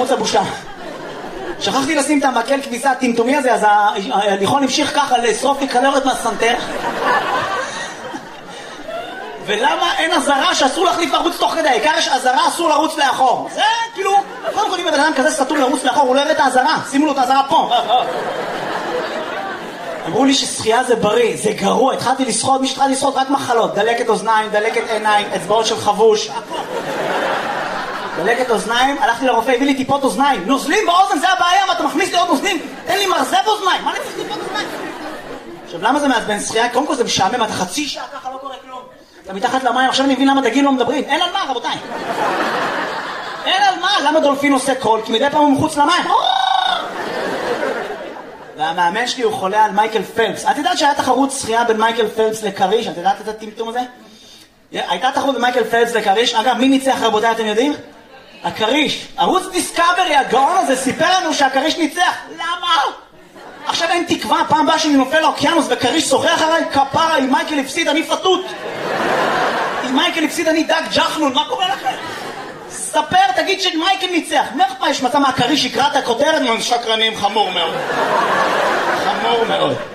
בערוץ הבושה. שכחתי לשים את המקל כביסה הטמטומי הזה, אז ההליכון המשיך ככה לשרוף לי קלוריות מהסנטר. ולמה אין עזרה שאסור להחליף ערוץ תוך כדי? העיקר יש עזרה, אסור לרוץ לאחור. זה כאילו, קודם כל אם הבן אדם כזה סתום לרוץ לאחור, הוא לא יראה את העזרה, שימו לו את העזרה פה. אמרו לי ששחייה זה בריא, זה גרוע, התחלתי לשחות, מי שהתחלתי לשחות רק מחלות, דלקת אוזניים, דלקת עיניים, אצבעות של חבוש, דלקת אוזניים, הלכתי לרופא, הביא לי טיפות אוזניים, נוזלים באוזן, זה הבעיה, מה אתה מכניס לי עוד נוזלים? תן לי מרזב אוזניים, מה אני צריך טיפות אוזניים? עכשיו למה זה מעצבן שחייה? קודם כל זה משעמם, אתה חצי שעה ככה לא קורה כלום. אתה מתחת למים, עכשיו אני מבין למה דגים לא מדברים. אין על מה, רבותיי. אין על מה. למה דולפין עושה קול? כי מדי פעם הוא מחוץ למים. והמאמן שלי הוא חולה על מייקל פלפס. את יודעת שהיה תחרות שחייה בין מייקל פלפס לקריש? את יודעת את הטמטום הזה? הייתה תחרות בין מייקל פלפס לקריש. אגב, מי ניצח, רבותיי, אתם יודעים? הקריש. ערוץ דיסקאברי, הגאון הזה, סיפר לנו שהקריש ניצח. למה? עכשיו אין תקווה, פעם באה שאני נופל לאוקיינוס וקריש שוחח עליי, כפרה, אם מייקל הפסיד אני פתות. אם מייקל הפסיד אני דג ג'חנון, מה קורה לכם? ספר, תגיד שמייקל ניצח. מה יש מצא מהקריש יקרא את הכותרת? שקרנים, חמור מאוד. חמור מאוד.